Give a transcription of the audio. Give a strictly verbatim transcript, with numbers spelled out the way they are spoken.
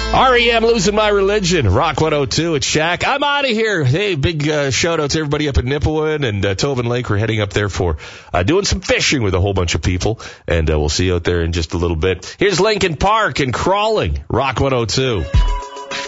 R E M, Losing My Religion, Rock one oh two, it's Shaq. I'm out of here. Hey, big uh, shout out to everybody up in Nipawin and uh, Tobin Lake. We're heading up there for uh, doing some fishing with a whole bunch of people, and uh, we'll see you out there in just a little bit. Here's Linkin Park and Crawling, Rock one oh two.